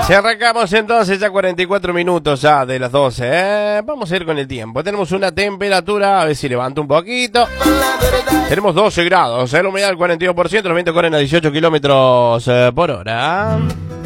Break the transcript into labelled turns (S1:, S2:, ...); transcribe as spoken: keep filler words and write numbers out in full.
S1: Si arrancamos entonces ya cuarenta y cuatro minutos ya de las doce, ¿eh? Vamos a ir con el tiempo. Tenemos una temperatura, a ver si levanto un poquito. Tenemos doce grados, ¿eh? La humedad del cuarenta y dos por ciento, los vientos corren a dieciocho kilómetros por hora.